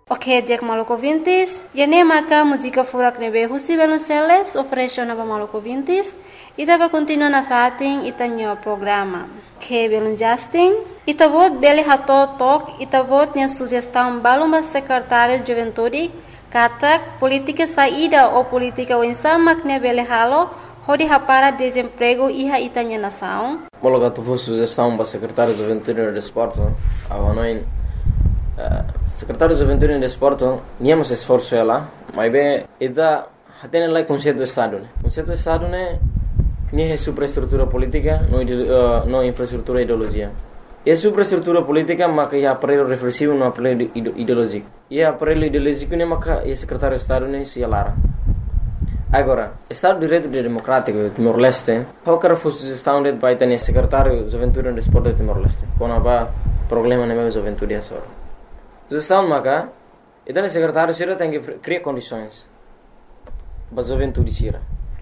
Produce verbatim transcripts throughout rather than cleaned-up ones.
Ok, dia maluco vintis. E nem maca música furak nebe husi Velonceles oferece na maluco vintis. E tava continua na fatin e tanho programa. Que belum Justin. E tavot beli hato tok e tavot nia sugestão baluma secretário de juventude katak política saída ou política winsama kne beli halo hodi hapara desemprego iha itanya nação. Mologa tu fosse sugestão para secretário de juventude e desporto. Avanoin secretário de juventude e desporto niamos esforço ela, mas bem ida hatene lá conceito do estado, né? Conceito do estado né nem é superestrutura política, não uh, não infraestrutura ideologia. É superestrutura política, mas é aparelho reflexivo, não aparelho ideológico. E é aparelho ideológico, né, mas é secretário de Estado, né, se lara. Agora, Estado de Direito Democrático, Timor-Leste, qual que era a sugestão de para ter secretário de Juventude e Desporto de Timor-Leste? Quando há problema na minha juventude, é só. Sugestão, mas é, então o secretário de tem que criar condições para a juventude sira.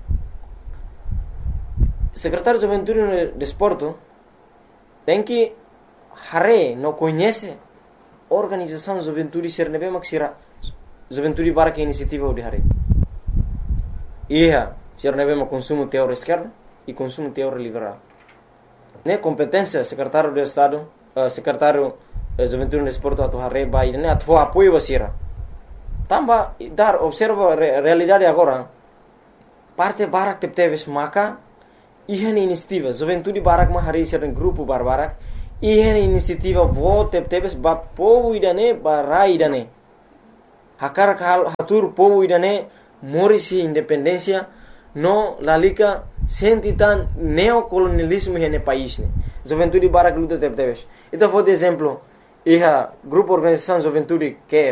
Secretário de Juventude e Desporto tem que hare não conhece organização juventude ser nebe maksira juventude para que iniciativa de hare ia ser nebe ma consumo teor esquerdo e consumo teor liberal né competência secretário de estado uh, secretário de juventude e desporto atu hare vai né atu apoio basira tamba dar observa re, realidade agora parte barak tep teves maka ihan inisiativa juventude barak ma hare ser grupo barbarak ihan inisiativa vote tep tebes ba povo idane ba idane hakar kal hatur povo idane morisi independência no lalika sentitan neocolonialismo hene país ne juventude barak luta tep tebes ita for exemplo iha grupo organização juventude que